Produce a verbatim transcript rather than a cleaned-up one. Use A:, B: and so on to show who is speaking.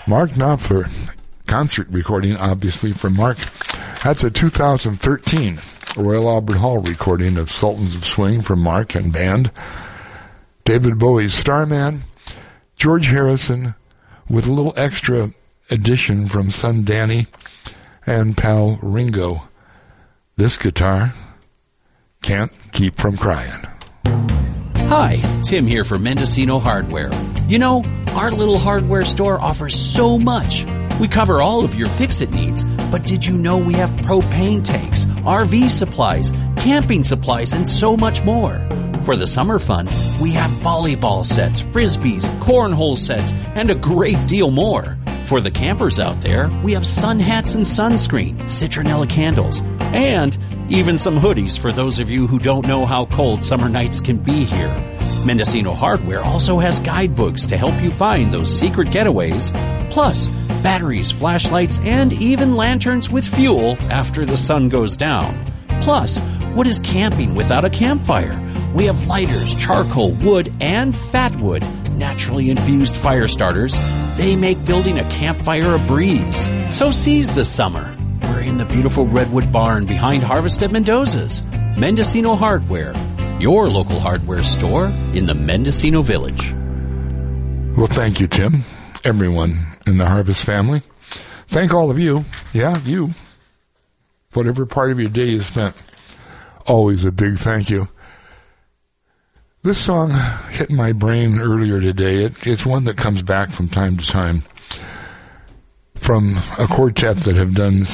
A: Mark Knopfler, concert recording, obviously, from Mark. That's a two thousand thirteen Royal Albert Hall recording of Sultans of Swing from Mark and band. David Bowie's Starman, George Harrison with a little extra addition from son Danny and pal Ringo. This guitar can't keep from crying.
B: Hi, Tim here for Mendocino Hardware. You know, our little hardware store offers so much. We cover all of your fix-it needs, but did you know we have propane tanks, R V supplies, camping supplies, and so much more? For the summer fun, we have volleyball sets, frisbees, cornhole sets, and a great deal more. For the campers out there, we have sun hats and sunscreen, citronella candles, and even some hoodies for those of you who don't know how cold summer nights can be here. Mendocino Hardware also has guidebooks to help you find those secret getaways, plus batteries, flashlights, and even lanterns with fuel after the sun goes down. Plus, what is camping without a campfire? We have lighters, charcoal, wood, and fat wood, naturally infused fire starters. They make building a campfire a breeze. So seize the summer. We're in the beautiful Redwood Barn behind Harvest at Mendoza's. Mendocino Hardware, your local hardware store in the Mendocino Village.
A: Well, thank you, Tim. Everyone in the Harvest family. Thank all of you. Yeah, you. Whatever part of your day you spent. Always a big thank you. This song hit my brain earlier today. It, it's one that comes back from time to time from a quartet that have done